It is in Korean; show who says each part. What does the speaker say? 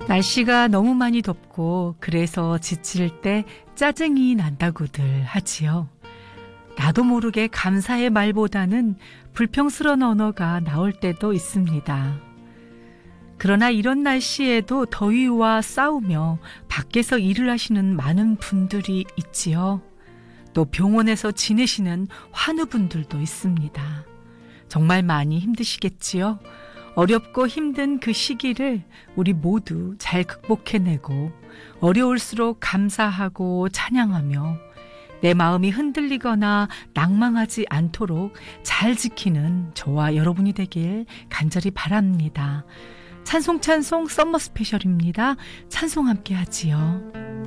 Speaker 1: 날씨가 너무 많이 덥고 그래서 지칠 때 짜증이 난다고들 하지요. 나도 모르게 감사의 말보다는 불평스러운 언어가 나올 때도 있습니다. 그러나 이런 날씨에도 더위와 싸우며 밖에서 일을 하시는 많은 분들이 있지요. 또 병원에서 지내시는 환우분들도 있습니다. 정말 많이 힘드시겠지요. 어렵고 힘든 그 시기를 우리 모두 잘 극복해내고 어려울수록 감사하고 찬양하며 내 마음이 흔들리거나 낭망하지 않도록 잘 지키는 저와 여러분이 되길 간절히 바랍니다. 찬송 썸머 스페셜입니다. 찬송 함께 하지요.